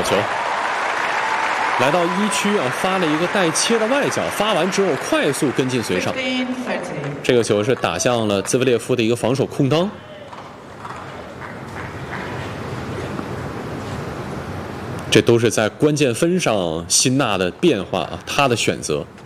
球。来到1区啊，发了一个带切的外角，发完之后快速跟进随上。这个球是打向了兹维列夫的一个防守空当。这都是在关键分上辛纳的变化啊，他的选择。